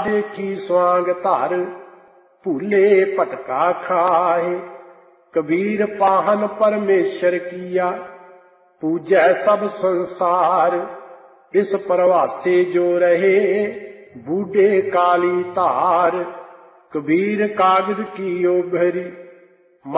देखी स्वांग धर, भूले भटका खाए। कबीर पाहन परमेश्वर किया, पूजै सब संसार। इस परवासे जो रहे, बूढ़े काली धार। कबीर कागज की ओ भरी,